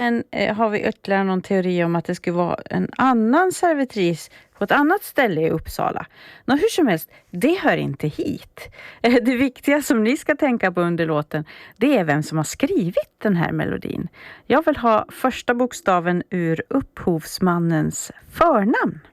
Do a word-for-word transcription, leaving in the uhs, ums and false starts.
Sen eh, har vi ytterligare någon teori om att det skulle vara en annan servitris på ett annat ställe i Uppsala. Nå, hur som helst, det hör inte hit. Eh, Det viktiga som ni ska tänka på under låten, det är vem som har skrivit den här melodin. Jag vill ha första bokstaven ur upphovsmannens förnamn.